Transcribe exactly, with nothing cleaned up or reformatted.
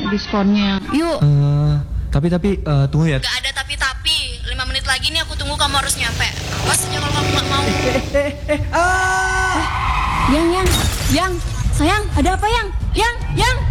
diskonnya. Yuk. Uh, tapi tapi uh, tunggu ya. Gak ada tapi-tapi. Lima menit lagi nih aku tunggu kamu harus nyampe. Awas aja kalau kamu gak mau. Eh, eh, eh, eh, ah. Yang, yang, yang. Sayang, ada apa yang? Yang, yang.